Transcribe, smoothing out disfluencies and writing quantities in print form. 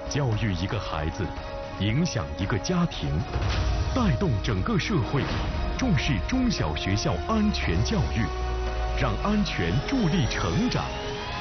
教育一个孩子，影响一个家庭，带动整个社会重视中小学校安全教育，让安全助力成长，